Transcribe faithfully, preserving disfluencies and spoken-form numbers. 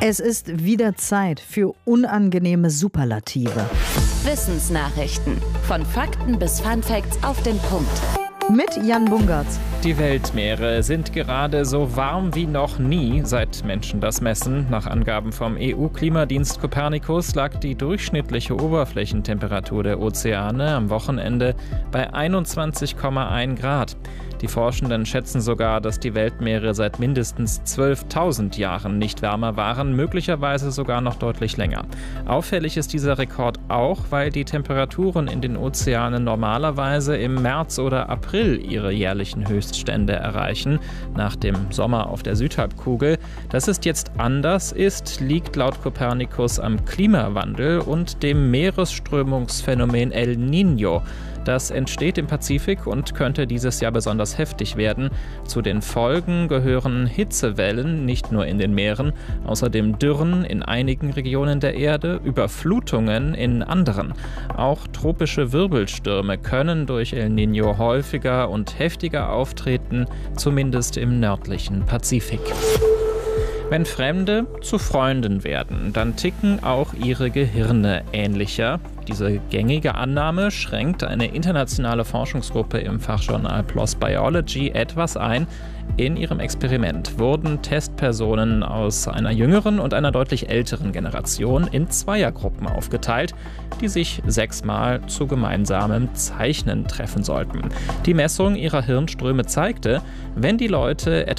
Es ist wieder Zeit für unangenehme Superlative. Wissensnachrichten. Von Fakten bis Funfacts auf den Punkt. Mit Jan Bungartz. Die Weltmeere sind gerade so warm wie noch nie, seit Menschen das messen. Nach Angaben vom E U-Klimadienst Copernicus lag die durchschnittliche Oberflächentemperatur der Ozeane am Wochenende bei einundzwanzig Komma eins Grad. Die Forschenden schätzen sogar, dass die Weltmeere seit mindestens zwölftausend Jahren nicht wärmer waren, möglicherweise sogar noch deutlich länger. Auffällig ist dieser Rekord auch, weil die Temperaturen in den Ozeanen normalerweise im März oder April ihre jährlichen Höchststände erreichen, nach dem Sommer auf der Südhalbkugel. Dass es jetzt anders ist, liegt laut Copernicus am Klimawandel und dem Meeresströmungsphänomen El Niño. Das entsteht im Pazifik und könnte dieses Jahr besonders heftig werden. Zu den Folgen gehören Hitzewellen, nicht nur in den Meeren, außerdem Dürren in einigen Regionen der Erde, Überflutungen in anderen. Auch tropische Wirbelstürme können durch El Niño häufiger und heftiger auftreten, zumindest im nördlichen Pazifik. Wenn Fremde zu Freunden werden, dann ticken auch ihre Gehirne ähnlicher. Diese gängige Annahme schränkt eine internationale Forschungsgruppe im Fachjournal P L O S Biology etwas ein. In ihrem Experiment wurden Testpersonen aus einer jüngeren und einer deutlich älteren Generation in Zweiergruppen aufgeteilt, die sich sechsmal zu gemeinsamem Zeichnen treffen sollten. Die Messung ihrer Hirnströme zeigte, wenn die Leute etwa